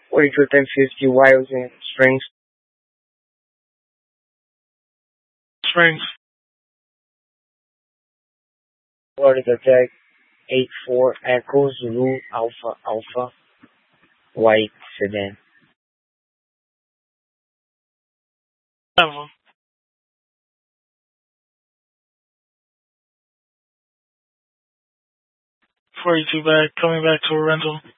42 1050 Wiles and Springs. Springs. Florida Tech 84 Echo Zulu Alpha Alpha White Sedan. 42 back, coming back to a rental.